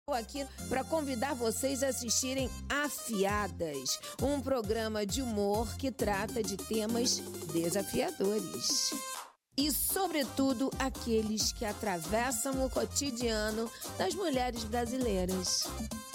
aqui para convidar vocês a assistirem Afiadas, um programa de humor que trata de temas desafiadores. E, sobretudo, aqueles que atravessam o cotidiano das mulheres brasileiras.